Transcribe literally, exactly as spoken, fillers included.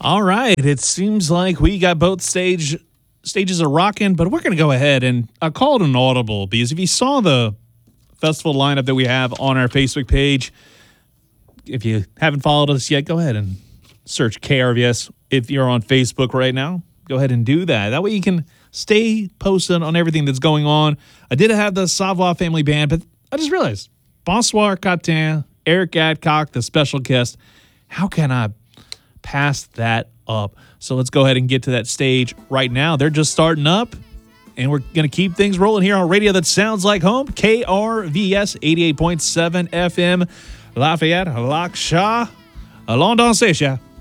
All right. It seems like we got both stage stages are rocking, but we're going to go ahead and I called an audible because if you saw the festival lineup that we have on our Facebook page, if you haven't followed us yet, go ahead and search K R V S. If you're on Facebook right now, go ahead and do that. That way you can stay posted on everything that's going on. I did have the Savoir Family Band, but I just realized Bonsoir Catin, Eric Adcock, the special guest. How can I pass that up? So let's go ahead and get to that stage right now. They're just starting up, and we're going to keep things rolling here on radio that sounds like home. K R V S eighty-eight point seven F M, Lafayette, Lac Shaw, Allons danser,